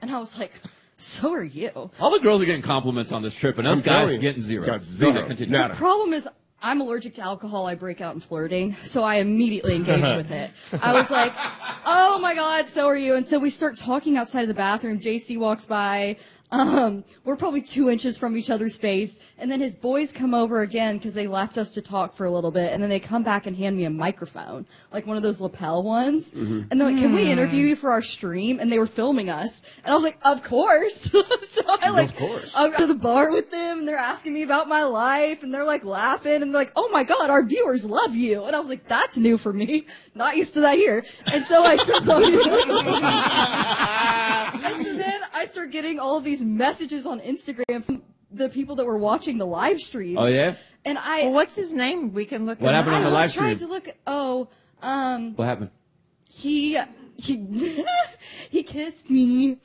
And I was like, so are you. All the girls are getting compliments on this trip, and us guys getting zero. Got zero. Go ahead, continue. The problem is I'm allergic to alcohol. I break out in flirting, so I immediately engaged with it. I was like, oh my God, so are you. And so we start talking outside of the bathroom. JC walks by. We're probably 2 inches from each other's face. And then his boys come over again because they left us to talk for a little bit. And then they come back and hand me a microphone, like one of those lapel ones. And they're like, can we interview you for our stream? And they were filming us. And I was like, of course. So I I'm to the bar with them and they're asking me about my life and they're like laughing and they're like, oh my God, our viewers love you. And I was like, that's new for me. Not used to that here. And so I start talking and so then I start getting all of these messages on Instagram from the people that were watching the live stream. Oh, yeah? And Well, what's his name? We can look. What happened on the live tried stream? to look. What happened? He kissed me.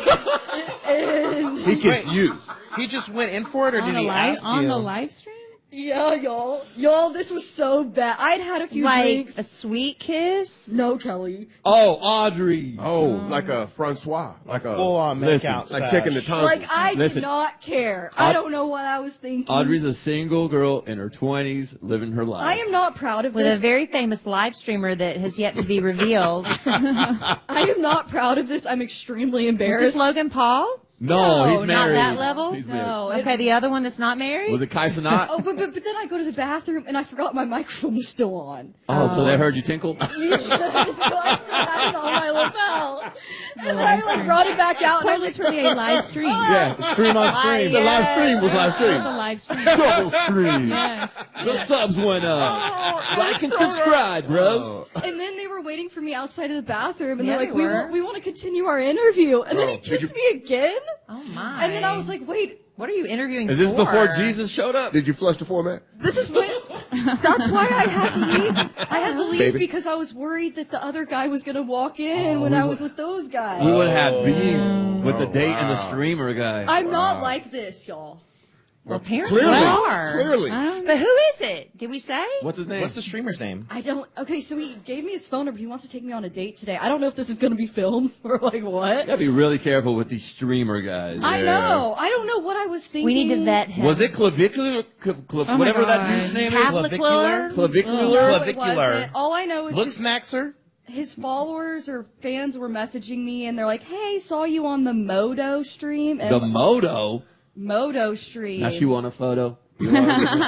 And He kissed you. He just went in for it, or did he ask you? On the live stream? yeah, y'all, this was so bad. I'd had a few Like drinks. a sweet kiss? No, Kelly. Oh, Audrey. Oh, like a Francois. Like a Full-on make-out like sesh. taking the tonsils. Like, I Listen. did not care. I don't know what I was thinking. Audrey's a single girl in her 20s living her life. I am not proud of With this. a very famous live streamer that has yet to be revealed. I am not proud of this. I'm extremely Is embarrassed. this Logan Paul? No, he's No, married. not that level? He's married. No. Okay, the other one that's not married? Was it Kai Cenat? Oh, but then I go to the bathroom and I forgot my microphone was still on. Oh, so they heard you tinkle? So I still had it on my lapel. And then I brought it back out and I was like, Literally a live stream. Yeah, stream on stream. The live stream was live The stream. live stream. Double stream. Yes. The subs went up. Like and subscribe, bros. And then they were waiting for me outside of the bathroom, and Yeah, they're like, they were. we want to continue our interview. And then he Bro, did kissed me again. Oh, my. And then I was like, wait, What are you interviewing Is this for? before Jesus showed up? Did you flush the format? this is when. That's why I had to leave. I had to leave Baby. because I was worried that the other guy was going to walk in when I was with those guys. We would have beef with the date and the streamer guy. I'm not like this, y'all. Well, apparently Clearly. you are. Clearly. But who is it? Did we say? What's his name? What's the streamer's name? I don't. Okay, so he gave me his phone number. He wants to take me on a date today. I don't know if this is going to be filmed or like what. You gotta be really careful with these streamer guys. I know. I don't know what I was thinking. We need to vet him. Was it clavicular? my Whatever that God. dude's name is? Clavicular? Clavicular? No, it Clavicular. wasn't. All I know is Look, just Snackser. his followers or fans were messaging me, and they're like, "Hey, saw you on the Modo stream." And The Moto? Modo stream. Now she want a photo? They're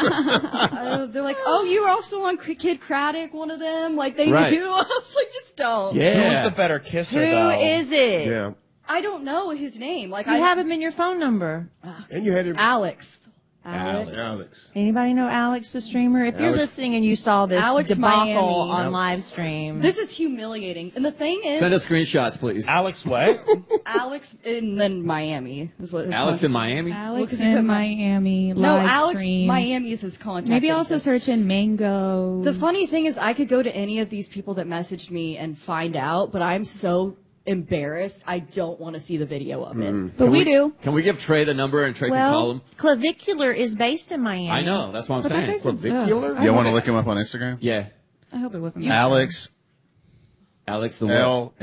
like, "Oh, you were also on Kid Craddock, one of them." Like they Right. knew. I was like, "Just don't." Yeah. Who was the better kisser, Who though? is it? Yeah. I don't know his name. Like You I have him in your phone number. And you had it. Alex. Alex. Anybody know Alex the streamer? If you're Alex. listening and you saw this Alex debacle Miami. on live stream, This is humiliating. And the thing is, Send us screenshots, please. Alex what? Alex and then Miami is what. his Alex in Miami? Alex 'cause he put in my- Miami No, live Alex stream. Miami is his contact. Maybe that he also said. search in Mango. The funny thing is, I could go to any of these people that messaged me and find out, but I'm so embarrassed. I don't want to see the video of it. but we do. Can we give Trey the number and Trey can call well, him? Clavicular is based in Miami. I know. That's what I'm But that saying. doesn't- Clavicular? ugh. You want to look him up on Instagram? Yeah. I hope it wasn't. Alex Alex the what?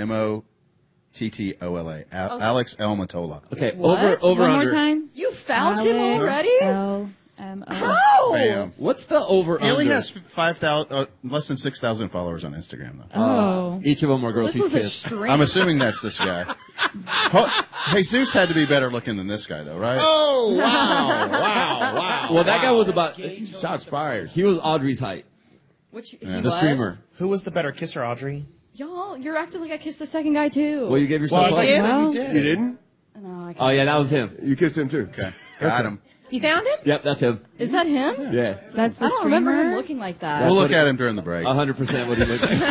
L-M-O-T-T-O-L-A. Alex L. Matola. Okay. What? Over One under. more time. You found him Alex already? L-M-O. Bam. What's the over He only under? has 5,000, less than 6,000 followers on Instagram, though. Oh. Each of them are girls This he's was a kissed. stream. I'm assuming that's this guy. Jesus had to be better looking than this guy, though, right? Oh, wow. Wow. Well, that guy was about. Shots fired. He was Audrey's height. Which he The was. streamer. Who was the better kisser, Audrey? Y'all, you're acting like I kissed the second guy too. Well, you gave yourself Well, I up. thought you said Well- you did. You didn't? No, I can't. Oh, yeah, that was him. You kissed him too. Okay. Got him. You found him? Yep, that's him. Is that him? Yeah. That's the I don't streamer. remember him looking like that. We'll look at him during the break. 100% what he looked like.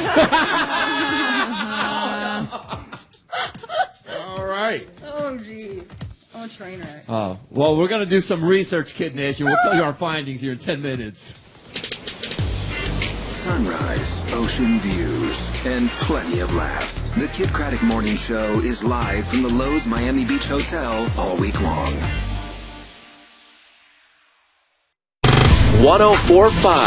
All right. Oh, gee. I'm a train wreck. Oh, well, we're going to do some research, Kid Nation. We'll tell you our findings here in 10 minutes. Sunrise, ocean views, and plenty of laughs. The Kid Craddock Morning Show is live from the Lowe's Miami Beach Hotel all week long. 104.5